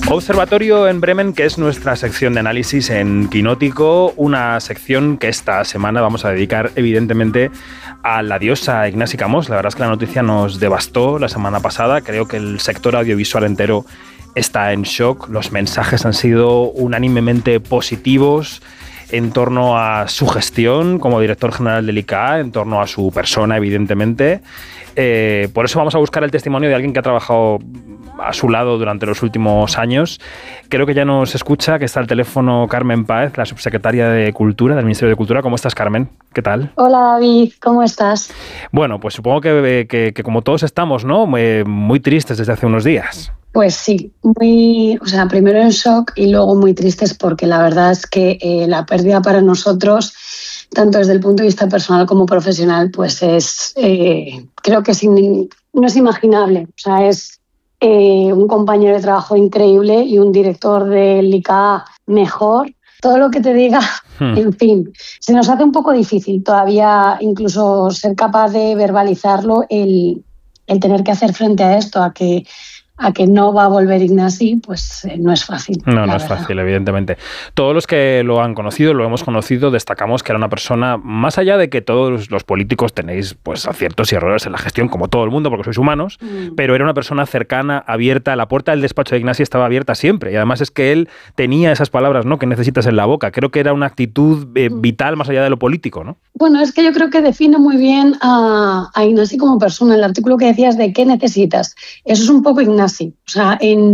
Observatorio en Bremen, que es nuestra sección de análisis en Quinótico, una sección que esta semana vamos a dedicar evidentemente a la diosa Ignasi Camós. La verdad es que la noticia nos devastó la semana pasada. Creo que el sector audiovisual entero está en shock. Los mensajes han sido unánimemente positivos en torno a su gestión como director general del ICA, en torno a su persona, evidentemente. Por eso vamos a buscar el testimonio de alguien que ha trabajado a su lado durante los últimos años. Creo que ya nos escucha, que está al teléfono Carmen Páez, la subsecretaria de Cultura, del Ministerio de Cultura. ¿Cómo estás, Carmen? ¿Qué tal? Hola, David. ¿Cómo estás? Bueno, pues supongo que como todos estamos, ¿no? Muy tristes desde hace unos días. Pues sí, primero en shock y luego muy tristes, porque la verdad es que la pérdida para nosotros, tanto desde el punto de vista personal como profesional, pues creo que no es imaginable. O sea, es un compañero de trabajo increíble y un director del ICA mejor. Todo lo que te diga, en fin, se nos hace un poco difícil todavía incluso ser capaz de verbalizarlo, el tener que hacer frente a esto, a que no va a volver Ignasi, pues no es fácil. No es fácil, evidentemente. Todos los que lo han conocido, lo hemos conocido, destacamos que era una persona, más allá de que todos los políticos tenéis pues aciertos y errores en la gestión, como todo el mundo, porque sois humanos, pero era una persona cercana, abierta. La puerta del despacho de Ignasi estaba abierta siempre, y además es que él tenía esas palabras, ¿no?, que necesitas en la boca. Creo que era una actitud vital más allá de lo político, ¿no? Bueno, es que yo creo que define muy bien a Ignasi como persona. El artículo que decías de qué necesitas, eso es un poco Ignasi. O sea,